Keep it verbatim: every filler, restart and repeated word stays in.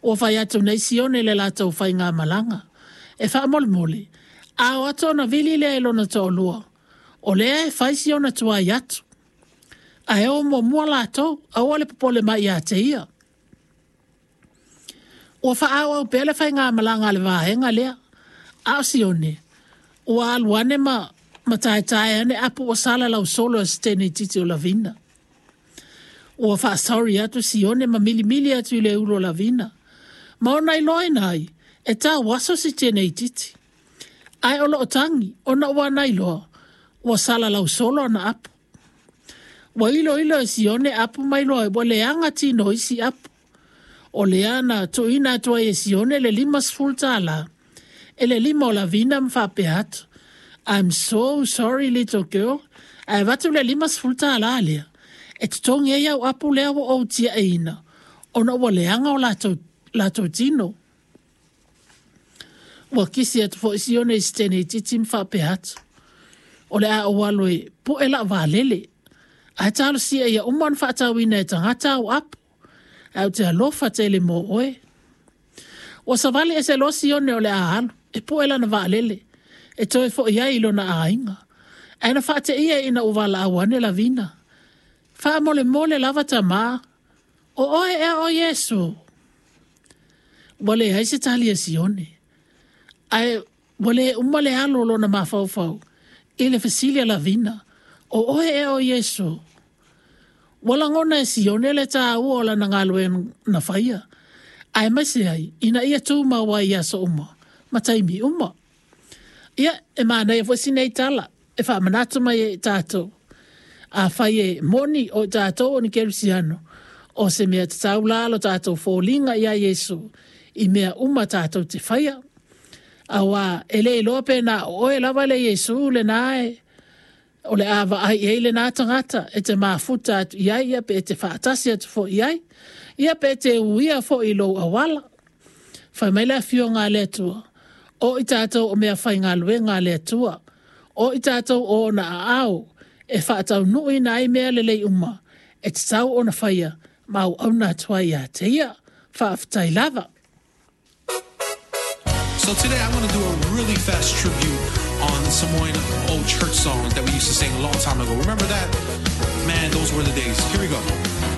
O whai atu nei sione le lātou whai ngā malanga. E wha mole mole. A o ato na vili le elona tō lua. O lea e whai siona tua i atu. A e o mo mua lātou, a o le popole mai a te ia. O wha au au pele whai ngā malanga le wāhenga lea. A o sione. O aluane ma, ma tae tae ane apu o sala lau solo a stene titi o la vina. O wha sorry atu sione ma mili mili atu le uro la vina. Ma o nai loe nai, e tā waso si tene titi. Ai o loo tangi, o na ua nai loa, o sala lau solo na apu. Wa ilo ilo e sione apu mai loe, wa leanga tino isi apu. O leana to ina tua e sione le lima sfulta la. E le lima o la vina mwhape atu. I'm so sorry little girl. Ai watu le lima sfulta la lea. E tutongi e au apu lea wa o tia e ina. O na ua leanga o lato, lato tino. Wa kisi atu fo isione istene titi mwhape atu. O le a o waloe po e la waalele. Ai talo sia ia uman whaatawina e tangata au apu. Au te alofa te le mo oe. O sa vale e se lo sione o le a halu. E po e la na waalele. E toi fo ia ilo na a inga. Ai na whaate ia ina uwala awane la vina. Wha mole mole lava ta maa. O oe e o Yesu. Wale hai se tali e sione. Ai wale umale alo lo na mawhau Ile fasilia la vina. O oe e o Yesu. Wala ngona e sione le ta ua la na ngalue na whaia. Ai maise ai. Ina ia tūma wa ia so uma. Mataimi uma. Ia e mana e fwesi nei tala. E wha manatu mai e tātou. A whai e moni o tātou o ni kerusiano. O se mea te tau lalo tātou fōlinga ia Yesu. I mea uma tātou te whaia. A wā e le loa pēnā o e lawa le Yesu le nae. O le awa ai e le nā tangata. E te mafuta atu iai. Ia pe te whaatasi atu fo iai. Ia pe te uia fo i lo awala. Whai mai la fio ngā le tua. O i tātou o mea whai ngā lue ngā le tua. O i tātou o na a au. E whaatau nui na i mea le lei uma. E te tau o na whaia. Mau au nā tua ia te ia. Whaaftai lava. So today I want to do a really fast tribute on some old church songs that we used to sing a long time ago. Remember that? Man, those were the days. Here we go.